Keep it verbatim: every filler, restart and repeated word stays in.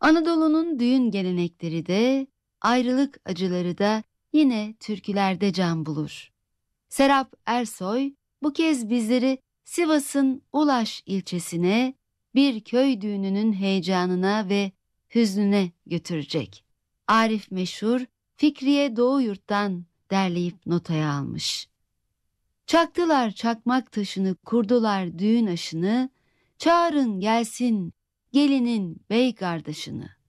Anadolu'nun düğün gelenekleri de, ayrılık acıları da yine türkülerde can bulur. Serap Ersoy bu kez bizleri Sivas'ın Ulaş ilçesine, bir köy düğününün heyecanına ve hüznüne götürecek. Arif Meşhur, Fikriye Doğuyurt'tan derleyip notaya almış. Çaktılar çakmak taşını, kurdular düğün aşını, çağırın gelsin gelinin bey kardeşini.